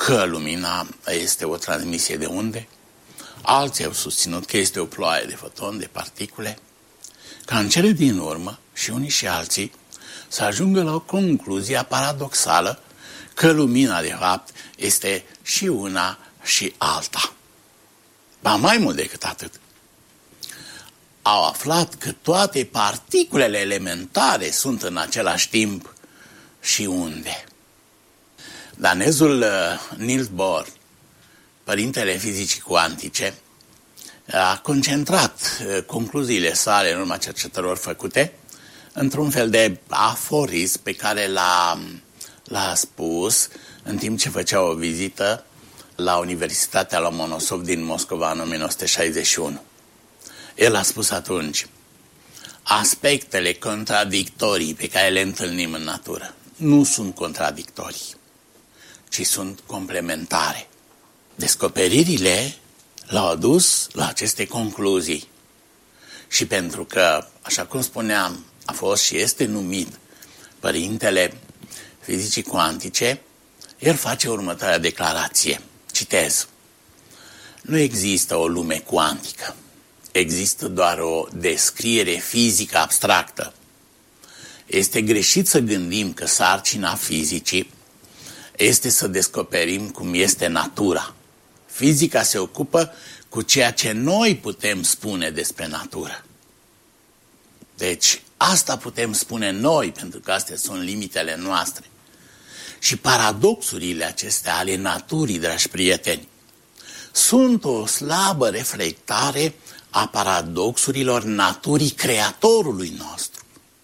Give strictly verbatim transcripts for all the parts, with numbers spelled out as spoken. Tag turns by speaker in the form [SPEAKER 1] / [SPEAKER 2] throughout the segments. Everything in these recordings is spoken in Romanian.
[SPEAKER 1] că lumina este o transmisie de unde, alții au susținut că este o ploaie de fotoni, de particule, ca în cele din urmă și unii și alții să ajungă la o concluzie paradoxală că lumina de fapt este și una și alta. Ba mai mult decât atât, au aflat că toate particulele elementare sunt în același timp și unde. Danezul uh, Niels Bohr, părintele fizicii cuantice, a concentrat uh, concluziile sale în urma cercetărilor făcute într-un fel de aforism pe care l-a, l-a spus în timp ce făcea o vizită la Universitatea Lomonosov din Moscova în o mie nouă sute șaizeci și unu. El a spus atunci: aspectele contradictorii pe care le întâlnim în natură nu sunt contradictorii, ci sunt complementare. Descoperirile l-au adus la aceste concluzii. Și pentru că, așa cum spuneam, a fost și este numit părintele fizicii cuantice, el face următoarea declarație. Citez: nu există o lume cuantică. Există doar o descriere fizică abstractă. Este greșit să gândim că sarcina fizicii este să descoperim cum este natura. Fizica se ocupă cu ceea ce noi putem spune despre natură. Deci, asta putem spune noi, pentru că astea sunt limitele noastre. Și paradoxurile acestea ale naturii, dragi prieteni, sunt o slabă reflectare a paradoxurilor naturii Creatorului nostru.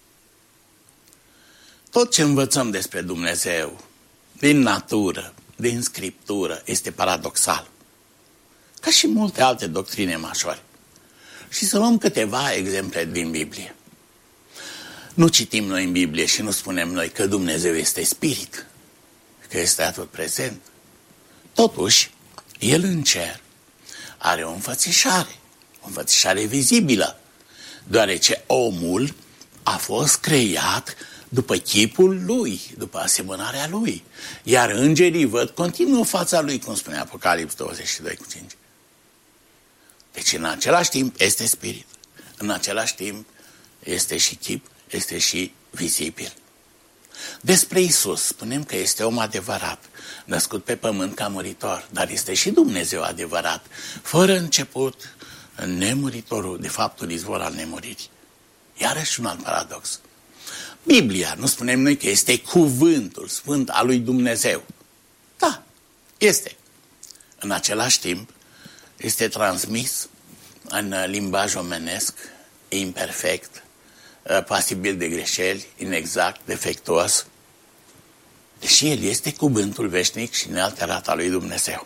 [SPEAKER 1] Tot ce învățăm despre Dumnezeu, din natură, din Scriptură, este paradoxal. Ca și multe alte doctrine majore. Și să luăm câteva exemple din Biblie. Nu citim noi în Biblie și nu spunem noi că Dumnezeu este spirit, că este atot prezent. Totuși, El în cer are o înfățișare, o înfățișare vizibilă, deoarece omul a fost creat după chipul lui, după asemănarea lui. Iar îngerii văd continuu fața lui, cum spune Apocalips douăzeci și doi cu cinci. Deci în același timp este spirit, în același timp este și chip, este și vizibil. Despre Iisus spunem că este om adevărat, născut pe pământ ca muritor, dar este și Dumnezeu adevărat, fără început, nemuritorul, de faptul izvor al nemuririi. Iarăși un alt paradox. Biblia, nu spunem noi că este cuvântul sfânt al lui Dumnezeu. Da, este. În același timp, este transmis în limbaj omenesc, imperfect, pasibil de greșeli, inexact, defectuos. Deși El este cuvântul veșnic și nealterat al lui Dumnezeu.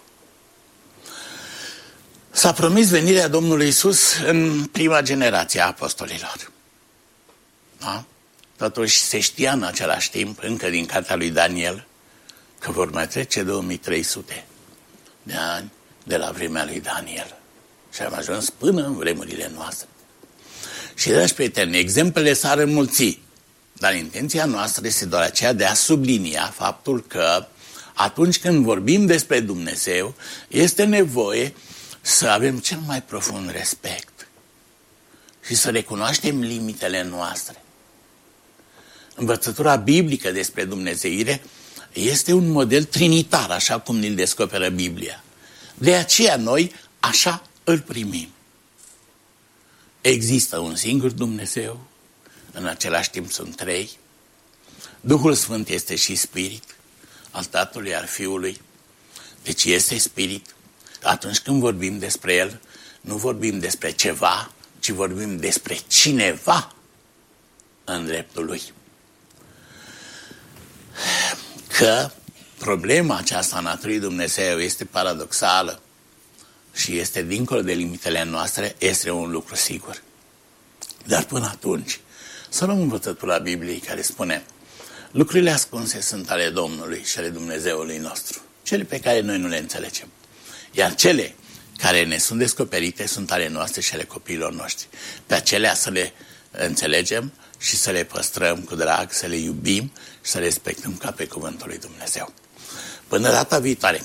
[SPEAKER 1] S-a promis venirea Domnului Iisus în prima generație a apostolilor. Da? Totuși se știa în același timp, încă din cartea lui Daniel, că vor mai trece două mii trei sute de ani de la vremea lui Daniel. Și am ajuns până în vremurile noastre. Și, dragi prieteni, exemplele s-ar înmulți, dar intenția noastră este doar aceea de a sublinia faptul că atunci când vorbim despre Dumnezeu, este nevoie să avem cel mai profund respect și să recunoaștem limitele noastre. Învățătura biblică despre dumnezeire este un model trinitar, așa cum ne-l descoperă Biblia. De aceea noi așa îl primim. Există un singur Dumnezeu, în același timp sunt trei. Duhul Sfânt este și spirit, al Tatălui, al Fiului. Deci este spirit. Atunci când vorbim despre El, nu vorbim despre ceva, ci vorbim despre cineva în dreptul Lui. Că problema aceasta a naturii Dumnezeu este paradoxală și este dincolo de limitele noastre, este un lucru sigur. Dar până atunci, să luăm învățătura Bibliei care spune: lucrurile ascunse sunt ale Domnului și ale Dumnezeului nostru, cele pe care noi nu le înțelegem. Iar cele care ne sunt descoperite sunt ale noastre și ale copiilor noștri. Pe acelea să le înțelegem și să le păstrăm cu drag, să le iubim și să le respectăm ca pe cuvântul lui Dumnezeu. Până data viitoare,